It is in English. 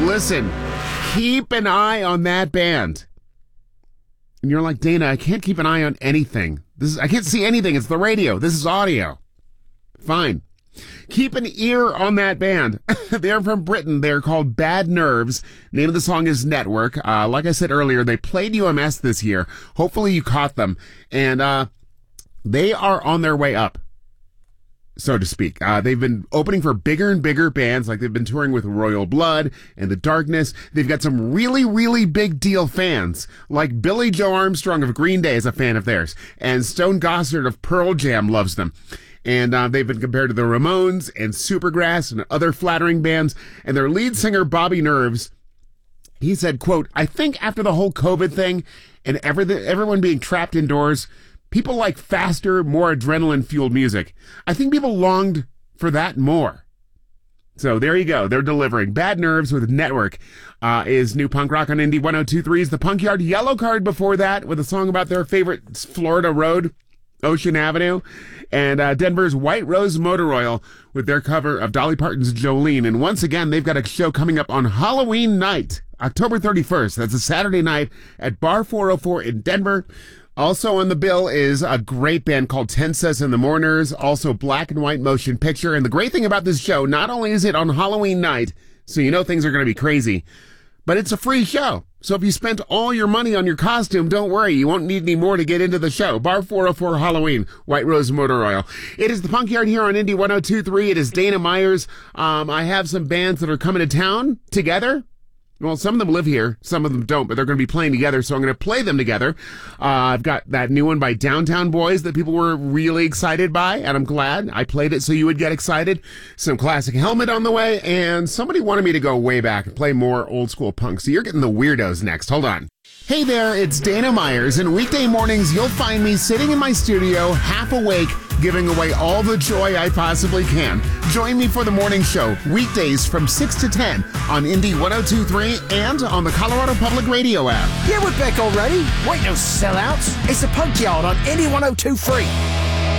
Listen, keep an eye on that band. And you're like, Dana, I can't keep an eye on anything. I can't see anything. It's the radio. This is audio. Fine. Keep an ear on that band. They're from Britain. They're called Bad Nerves. Name of the song is Network. Like I said earlier, they played UMS this year. Hopefully you caught them. And they are on their way up, so to speak. They've been opening for bigger and bigger bands, like they've been touring with Royal Blood and The Darkness. They've got some really, really big deal fans, like Billy Joe Armstrong of Green Day is a fan of theirs, and Stone Gossard of Pearl Jam loves them. And they've been compared to the Ramones and Supergrass and other flattering bands. And their lead singer, Bobby Nerves, he said, quote, I think after the whole COVID thing and everyone being trapped indoors, people like faster, more adrenaline-fueled music. I think people longed for that more. So there you go. They're delivering. Bad Nerves with Network is new punk rock on Indie 102.3's The Punk Yard. Yellow Card before that with a song about their favorite Florida road, Ocean Avenue. And Denver's White Rose Motor Oil with their cover of Dolly Parton's Jolene. And once again, they've got a show coming up on Halloween night, October 31st. That's a Saturday night at Bar 404 in Denver. Also on the bill is a great band called Tensas and the Mourners, also Black and White Motion Picture. And the great thing about this show, not only is it on Halloween night, so you know things are going to be crazy, but it's a free show. So if you spent all your money on your costume, don't worry, you won't need any more to get into the show. Bar 404 Halloween, White Rose Motor Oil. It is the Punk Yard here on Indie 102.3. It is Dana Myers. I have some bands that are coming to town together. Well, some of them live here, some of them don't, but they're going to be playing together, so I'm going to play them together. I've got that new one by Downtown Boys that people were really excited by, and I'm glad I played it so you would get excited. Some Classic Helmet on the way, and somebody wanted me to go way back and play more old school punk, so you're getting the weirdos next. Hold on. Hey there, it's Dana Myers, and weekday mornings you'll find me sitting in my studio, half awake, giving away all the joy I possibly can. Join me for the morning show, weekdays from 6 to 10 on Indie 102.3 and on the Colorado Public Radio app. Yeah, we're back already. Wait, no sellouts. It's the Punk Yard on Indie 102.3.